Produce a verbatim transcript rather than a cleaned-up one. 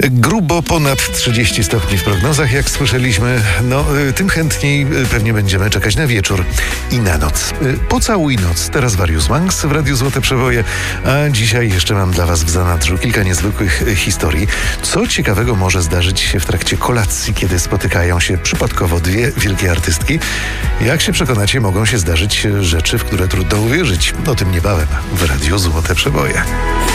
Grubo ponad trzydzieści stopni w prognozach, jak słyszeliśmy. No, tym chętniej pewnie będziemy czekać na wieczór i na noc. Pocałuj noc. Teraz Warius Manx w Radiu Złote Przeboje, a dzisiaj jeszcze mam dla Was w zanadrzu kilka niezwykłych historii. Co ciekawego może zdarzyć się w trakcie kolacji, kiedy spotykają się przypadkowo dwie wielkie artystki? Jak się przekonacie, mogą się zdarzyć rzeczy, w które trudno uwierzyć. O tym niebawem w Radiu Złote Przeboje.